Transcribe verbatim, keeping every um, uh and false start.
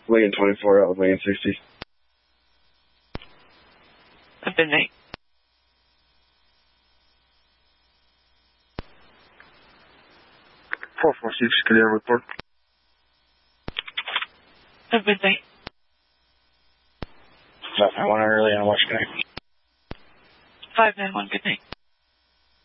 Lincoln twenty-four out with Lincoln sixty. Have a good night. four four six, can you have a report? Have a good night. I want early on watch night. five nine one, good night.